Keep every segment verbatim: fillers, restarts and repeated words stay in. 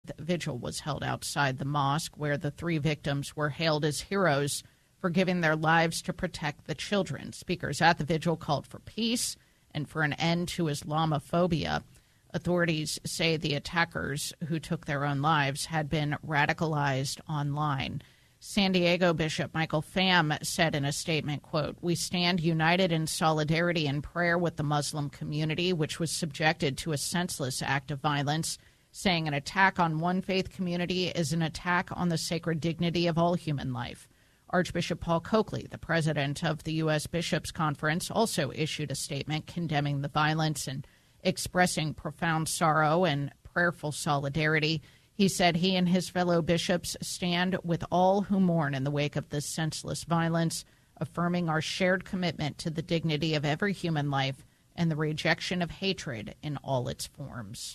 vigil was held outside the mosque, where the three victims were hailed as heroes for giving their lives to protect the children. Speakers at the vigil called for peace and for an end to Islamophobia. Authorities say the attackers, who took their own lives, had been radicalized online. San Diego Bishop Michael Pham said in a statement, quote, "We stand united in solidarity and prayer with the Muslim community, which was subjected to a senseless act of violence, saying an attack on one faith community is an attack on the sacred dignity of all human life." Archbishop Paul Coakley, the president of the U S Bishops' Conference, also issued a statement condemning the violence and expressing profound sorrow and prayerful solidarity. He said he and his fellow bishops stand with all who mourn in the wake of this senseless violence, affirming our shared commitment to the dignity of every human life and the rejection of hatred in all its forms.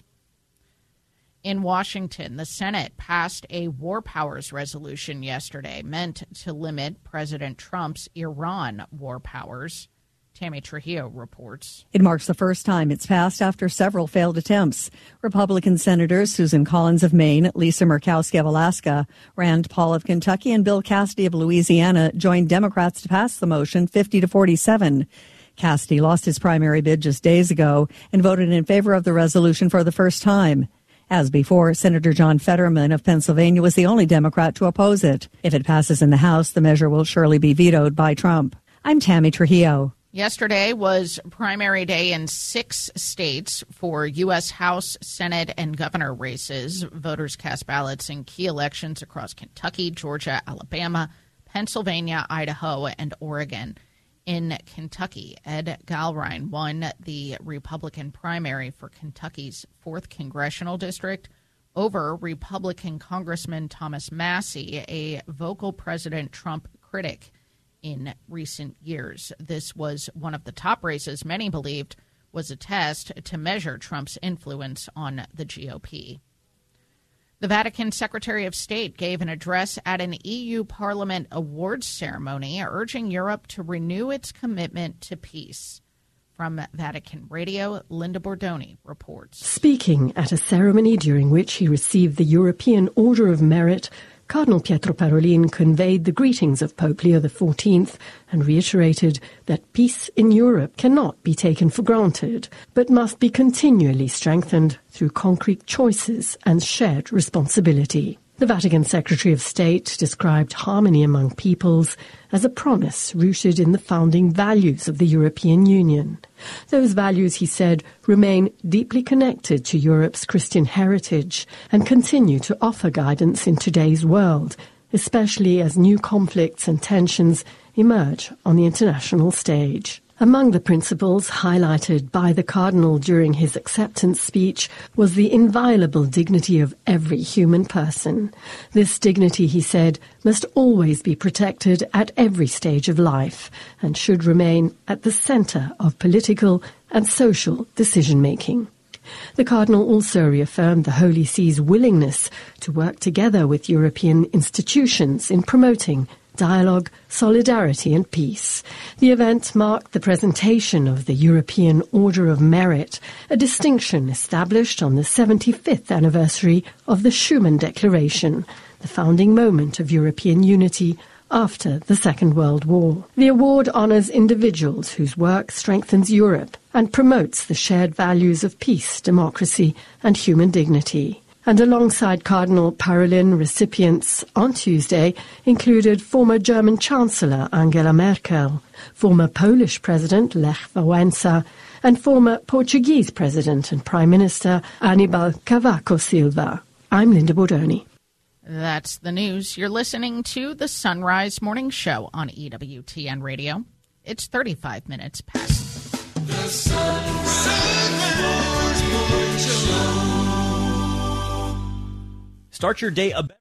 In Washington, the Senate passed a war powers resolution yesterday meant to limit President Trump's Iran war powers. Tammy Trujillo reports. It marks the first time it's passed after several failed attempts. Republican Senators Susan Collins of Maine, Lisa Murkowski of Alaska, Rand Paul of Kentucky, and Bill Cassidy of Louisiana joined Democrats to pass the motion fifty to forty-seven. Cassidy lost his primary bid just days ago and voted in favor of the resolution for the first time. As before, Senator John Fetterman of Pennsylvania was the only Democrat to oppose it. If it passes in the House, the measure will surely be vetoed by Trump. I'm Tammy Trujillo. Yesterday was primary day in six states for U S House, Senate, and governor races. Voters cast ballots in key elections across Kentucky, Georgia, Alabama, Pennsylvania, Idaho, and Oregon. In Kentucky, Ed Galrein won the Republican primary for Kentucky's fourth congressional district over Republican Congressman Thomas Massie, a vocal President Trump critic in recent years. This was one of the top races many believed was a test to measure Trump's influence on the G O P. The Vatican Secretary of State gave an address at an E U Parliament awards ceremony urging Europe to renew its commitment to peace. From Vatican Radio, Linda Bordoni reports. Speaking at a ceremony during which he received the European Order of Merit, Cardinal Pietro Parolin conveyed the greetings of Pope Leo the fourteenth and reiterated that peace in Europe cannot be taken for granted, but must be continually strengthened through concrete choices and shared responsibility. The Vatican Secretary of State described harmony among peoples as a promise rooted in the founding values of the European Union. Those values, he said, remain deeply connected to Europe's Christian heritage and continue to offer guidance in today's world, especially as new conflicts and tensions emerge on the international stage. Among the principles highlighted by the Cardinal during his acceptance speech was the inviolable dignity of every human person. This dignity, he said, must always be protected at every stage of life and should remain at the center of political and social decision-making. The Cardinal also reaffirmed the Holy See's willingness to work together with European institutions in promoting dialogue, solidarity and peace. The event marked the presentation of the European Order of Merit, a distinction established on the seventy-fifth anniversary of the Schuman Declaration, the founding moment of European unity after the Second World War. The award honors individuals whose work strengthens Europe and promotes the shared values of peace, democracy and human dignity. And alongside Cardinal Parolin, recipients on Tuesday included former German Chancellor Angela Merkel, former Polish President Lech Wałęsa, and former Portuguese President and Prime Minister Aníbal Cavaco Silva. I'm Linda Bordoni. That's the news. You're listening to the Sunrise Morning Show on E W T N Radio. It's thirty-five minutes past. The Sunrise Morning Show. Start your day a